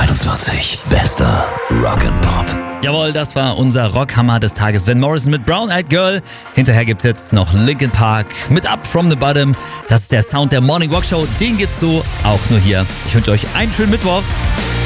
21. Bester Rock'n'Pop. Jawohl, das war unser Rockhammer des Tages. Van Morrison mit Brown Eyed Girl. Hinterher gibt's jetzt noch Linkin Park mit Up From The Bottom. Das ist der Sound der Morning Walk Show. Den gibt's so auch nur hier. Ich wünsche euch einen schönen Mittwoch.